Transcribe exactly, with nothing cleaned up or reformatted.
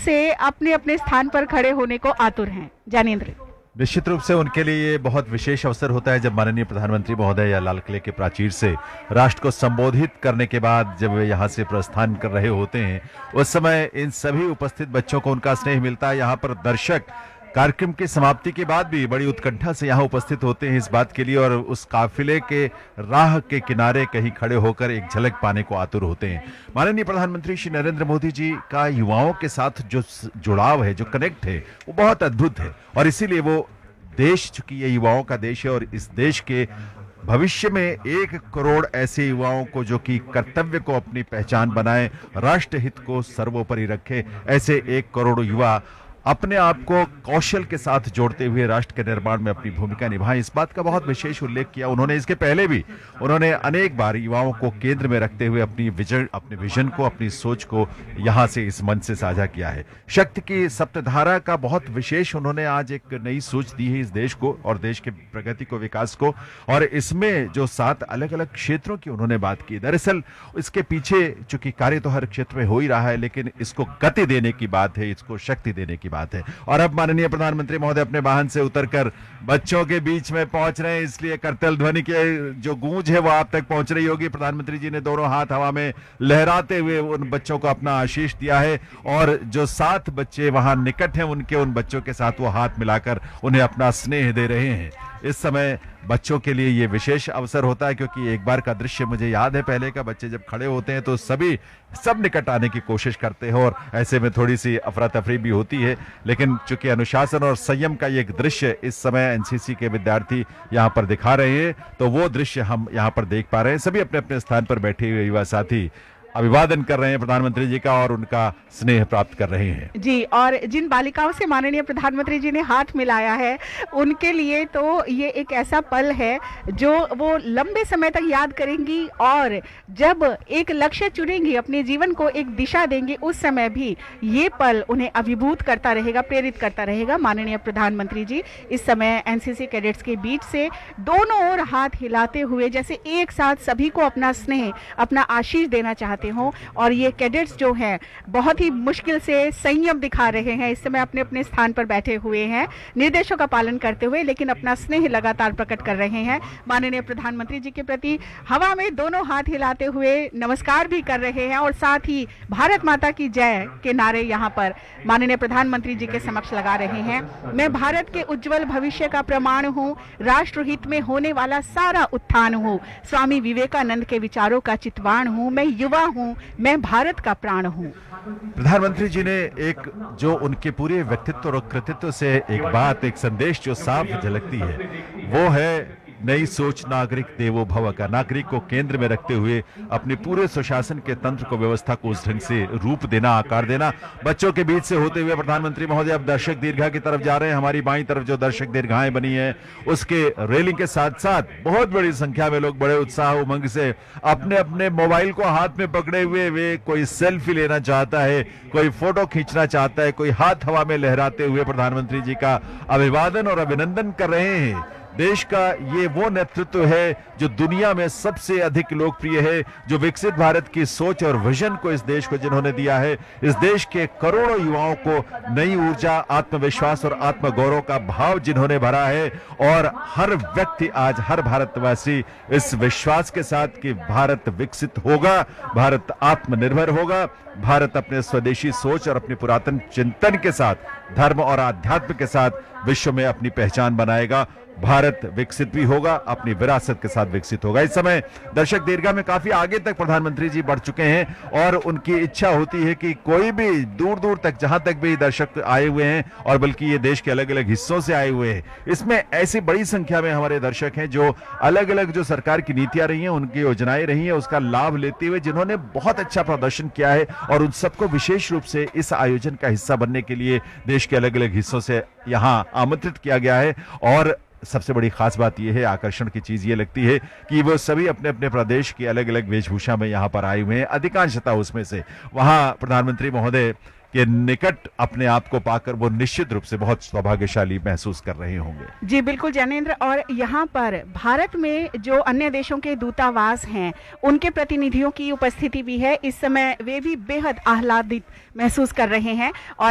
से अपने अपने स्थान पर खड़े होने को आतुर हैं। ज्ञानेंद्र, निश्चित रूप से उनके लिए ये बहुत विशेष अवसर होता है जब माननीय प्रधानमंत्री महोदय या लाल किले के प्राचीर से राष्ट्र को संबोधित करने के बाद जब वे यहाँ से प्रस्थान कर रहे होते हैं, उस समय इन सभी उपस्थित बच्चों को उनका स्नेह मिलता है। यहाँ पर दर्शक कार्यक्रम की समाप्ति के बाद भी बड़ी उत्कंठा से यहाँ उपस्थित होते हैं इस बात के लिए, और उस काफिले के राह के किनारे कहीं खड़े होकर एक झलक पाने को आतुर होते हैं। माननीय प्रधानमंत्री श्री नरेंद्र मोदी जी का युवाओं के साथ जो जुड़ाव है, जो कनेक्ट है, वो बहुत अद्भुत है। और इसीलिए वो देश, चूंकि ये युवाओं का देश है, और इस देश के भविष्य में एक करोड़ ऐसे युवाओं को जो कि कर्तव्य को अपनी पहचान बनाए, राष्ट्र हित को सर्वोपरि रखे, ऐसे एक करोड़ युवा अपने आप को कौशल के साथ जोड़ते हुए राष्ट्र के निर्माण में अपनी भूमिका निभाएं, इस बात का बहुत विशेष उल्लेख किया उन्होंने। इसके पहले भी उन्होंने अनेक बार युवाओं को केंद्र में रखते हुए अपनी विजन अपने विजन को, अपनी सोच को यहां से इस मंच से साझा किया है। शक्ति की सप्तधारा का बहुत विशेष उन्होंने आज एक नई सोच दी है इस देश को और देश के प्रगति को, विकास को, और इसमें जो सात अलग अलग क्षेत्रों की उन्होंने बात की। दरअसल इसके पीछे चूंकि कार्य तो हर क्षेत्र में हो ही रहा है, लेकिन इसको गति देने की बात है, इसको शक्ति देने की बात है। और अब माननीय प्रधानमंत्री महोदय अपने वाहन से उतरकर बच्चों के बीच में पहुंच रहे हैं, इसलिए करतल ध्वनि के जो गूंज है वो आप तक पहुंच रही होगी। प्रधानमंत्री जी ने दोनों हाथ हवा में लहराते हुए उन बच्चों को अपना आशीष दिया है, और जो सात बच्चे वहां निकट हैं उनके उन बच्चों के साथ वो हाथ मिलाकर उन्हें अपना स्नेह दे रहे हैं। इस समय बच्चों के लिए ये विशेष अवसर होता है, क्योंकि एक बार का दृश्य मुझे याद है, पहले का बच्चे जब खड़े होते हैं तो सभी सब निकट आने की कोशिश करते हैं, और ऐसे में थोड़ी सी अफरा तफरी भी होती है। लेकिन चूंकि अनुशासन और संयम का ये एक दृश्य इस समय एनसीसी के विद्यार्थी यहाँ पर दिखा रहे हैं, तो वो दृश्य हम यहाँ पर देख पा रहे हैं। सभी अपने अपने स्थान पर बैठे हुए युवा साथी अभिवादन कर रहे हैं प्रधानमंत्री जी का और उनका स्नेह प्राप्त कर रहे हैं। जी, और जिन बालिकाओं से माननीय प्रधानमंत्री जी ने हाथ मिलाया है, उनके लिए तो ये एक ऐसा पल है जो वो लंबे समय तक याद करेंगी, और जब एक लक्ष्य चुनेंगी, अपने जीवन को एक दिशा देंगी, उस समय भी ये पल उन्हें अभिभूत करता रहेगा, प्रेरित करता रहेगा। माननीय प्रधानमंत्री जी इस समय एनसीसी कैडेट्स के बीच से दोनों ओर हाथ हिलाते हुए जैसे एक साथ सभी को अपना स्नेह, अपना आशीष देना चाहते हो। और ये कैडेट्स जो हैं बहुत ही मुश्किल से संयम दिखा रहे हैं, इस समय अपने अपने स्थान पर बैठे हुए हैं, निर्देशों का पालन करते हुए, लेकिन अपना स्नेह लगातार प्रकट कर रहे हैं माननीय प्रधानमंत्री जी के प्रति। हवा में दोनों हाथ हिलाते हुए नमस्कार भी कर रहे हैं, और साथ ही भारत माता की जय के नारे यहाँ पर माननीय प्रधानमंत्री जी के समक्ष लगा रहे हैं। मैं भारत के उज्जवल भविष्य का प्रमाण हूँ, राष्ट्र हित में होने वाला सारा उत्थान हूँ, स्वामी विवेकानंद के विचारों का चितवान हूँ, मैं युवा हूँ, मैं भारत का प्राण हूँ। प्रधानमंत्री जी ने एक जो उनके पूरे व्यक्तित्व और कृतित्व से एक बात, एक संदेश जो साफ झलकती है, वो है नई सोच नागरिक देवो भव का। नागरिक को केंद्र में रखते हुए अपने पूरे सुशासन के तंत्र को, व्यवस्था को उस ढंग से रूप देना, आकार देना। बच्चों के बीच से होते हुए प्रधानमंत्री महोदय अब दर्शक दीर्घा की तरफ जा रहे हैं। हमारी बाईं तरफ जो दर्शक दीर्घाएं बनी है, उसके रेलिंग के साथ साथ बहुत बड़ी संख्या में लोग बड़े उत्साह उमंग से अपने अपने मोबाइल को हाथ में पकड़े हुए, वे कोई सेल्फी लेना चाहता है, कोई फोटो खींचना चाहता है, कोई हाथ हवा में लहराते हुए प्रधानमंत्री जी का अभिवादन और अभिनंदन कर रहे हैं। देश का ये वो नेतृत्व है जो दुनिया में सबसे अधिक लोकप्रिय है, जो विकसित भारत की सोच और विजन को इस देश को जिन्होंने दिया है, इस देश के करोड़ों युवाओं को नई ऊर्जा, आत्मविश्वास और आत्मगौरव का भाव जिन्होंने भरा है। और हर व्यक्ति आज, हर भारतवासी इस विश्वास के साथ कि भारत विकसित होगा, भारत आत्मनिर्भर होगा, भारत अपने स्वदेशी सोच और अपने पुरातन चिंतन के साथ, धर्म और आध्यात्म के साथ विश्व में अपनी पहचान बनाएगा। भारत विकसित भी होगा, अपनी विरासत के साथ विकसित होगा। इस समय दर्शक दीर्घा में काफी आगे तक प्रधानमंत्री जी बढ़ चुके हैं, और उनकी इच्छा होती है कि कोई भी दूर दूर तक, जहां तक भी दर्शक आए हुए हैं, और बल्कि ये देश के अलग अलग हिस्सों से आए हुए हैं, इसमें ऐसी बड़ी संख्या में हमारे दर्शक हैं जो अलग अलग जो सरकार की नीतियां रही हैं, उनकी योजनाएं रही हैं, उसका लाभ लेते हुए जिन्होंने बहुत अच्छा प्रदर्शन किया है, और उन सबको विशेष रूप से इस आयोजन का हिस्सा बनने के लिए देश के अलग अलग हिस्सों से यहाँ आमंत्रित किया गया है। और सबसे बड़ी खास बात यह है, आकर्षण की चीज ये लगती है कि वो सभी अपने अपने प्रदेश की अलग अलग वेशभूषा में यहाँ पर आए हुए हैं। अधिकांशतः उसमें से वहां प्रधानमंत्री महोदय के निकट अपने आप को पाकर वो निश्चित रूप से बहुत सौभाग्यशाली महसूस कर रहे होंगे। जी बिल्कुल ज्ञानेंद्र, और यहाँ पर भारत में जो अन्य देशों के दूतावास हैं, उनके प्रतिनिधियों की उपस्थिति भी है। इस समय वे भी बेहद आह्लादित महसूस कर रहे हैं, और